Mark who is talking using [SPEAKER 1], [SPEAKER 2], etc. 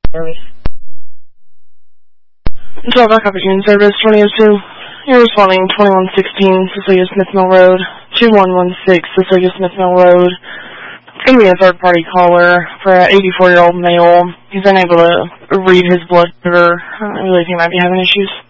[SPEAKER 1] service.
[SPEAKER 2] Control backup Union Service 2002. You're responding 2116 Cecilia Smith Mill Road, 2116 Cecilia Smith Mill Road. It's going to be a third-party caller for an 84-year-old male. He's unable to read his blood sugar. I really think he might be having issues.